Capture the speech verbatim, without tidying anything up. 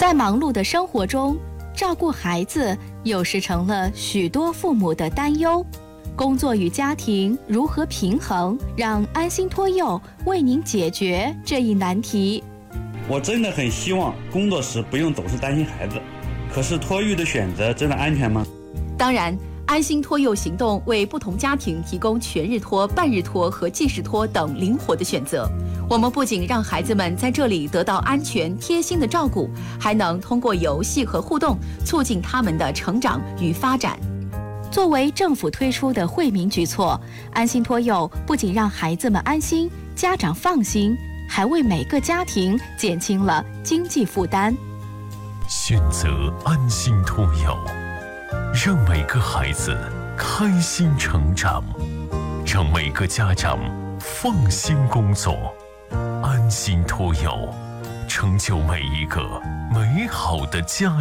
在忙碌的生活中，照顾孩子有时成了许多父母的担忧。工作与家庭如何平衡？让安心托幼为您解决这一难题。 我真的很希望工作时不用总是担心孩子，可是托育的选择真的安全吗？ 当然，安心托幼行动为不同家庭提供全日托、半日托和即时托等灵活的选择。我们不仅让孩子们在这里得到安全贴心的照顾，还能通过游戏和互动促进他们的成长与发展。 作为政府推出的惠民举措，安心托幼不仅让孩子们安心，家长放心，还为每个家庭减轻了经济负担。 选择安心托幼，让每个孩子开心成长，让每个家长放心工作。安心托幼，成就每一个美好的家。